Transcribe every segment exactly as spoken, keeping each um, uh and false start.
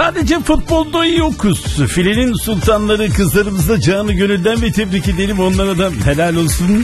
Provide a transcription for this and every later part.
Sadece futbolda yokuz. Filenin sultanları kızlarımızla canı gönülden ve tebrik edelim, onlara da helal olsun.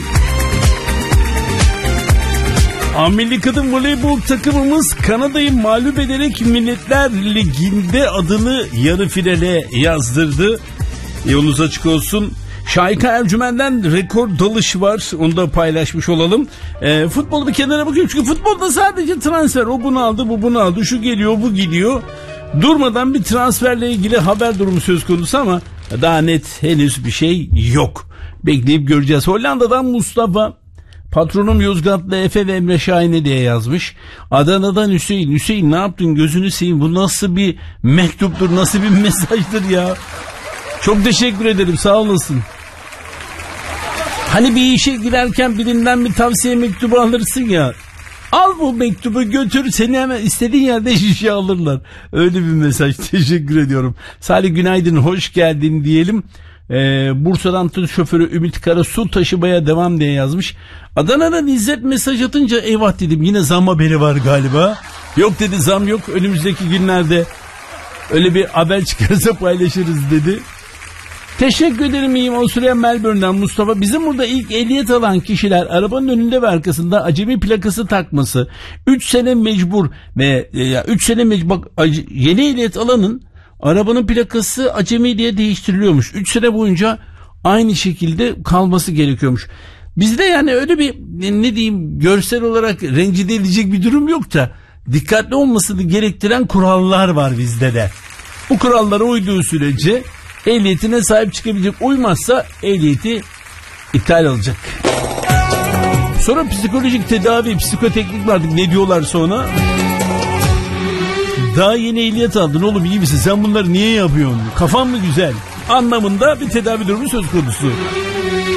Milli kadın voleybol takımımız Kanada'yı mağlup ederek Milletler Ligi'nde adını yarı finale yazdırdı. Yolunuz açık olsun. Şahika Ercümen'den rekor dalış var. Onu da paylaşmış olalım. E, futbolu bir kenara bakıyorum. Çünkü futbolda sadece transfer. O bunu aldı, bu bunu aldı. Şu geliyor, bu gidiyor. Durmadan bir transferle ilgili haber durumu söz konusu ama daha net henüz bir şey yok. Bekleyip göreceğiz. Hollanda'dan Mustafa, patronum Yozgatlı Efe ve Emre Şahin'e diye yazmış. Adana'dan Hüseyin. Hüseyin ne yaptın, gözünü seveyim. Bu nasıl bir mektuptur, nasıl bir mesajdır ya. Çok teşekkür ederim, sağ olasın. Hani bir işe girerken birinden bir tavsiye mektubu alırsın ya. Al bu mektubu, götür, seni hemen istediğin yerde işe alırlar. Öyle bir mesaj. Teşekkür ediyorum. Salih günaydın, hoş geldin diyelim. Ee, Bursa'dan tır şoförü Ümit Kara su taşımaya devam diye yazmış. Adana'dan İzzet mesaj atınca eyvah dedim, yine zam haberi var galiba. Yok dedi, zam yok, önümüzdeki günlerde öyle bir haber çıkarsa paylaşırız dedi. Teşekkür ederim, iyiyim. Avustralya Melbourne'den Mustafa. Bizim burada ilk ehliyet alan kişiler arabanın önünde ve arkasında acemi plakası takması, üç sene mecbur ve üç sene mecbur, bak, yeni ehliyet alanın arabanın plakası acemi diye değiştiriliyormuş. üç sene boyunca aynı şekilde kalması gerekiyormuş. Bizde yani öyle bir, ne diyeyim, görsel olarak rencide edilecek bir durum yok da dikkatli olmasını gerektiren kurallar var bizde de. Bu kurallara uyduğu sürece ehliyetine sahip çıkabilecek, uymazsa ehliyeti iptal olacak. Sonra psikolojik tedavi, psikoteknik vardı, ne diyorlar sonra? Daha yeni ehliyet aldın oğlum, iyi misin? Sen bunları niye yapıyorsun? Kafan mı güzel? Anlamında bir tedavi durumu söz konusu.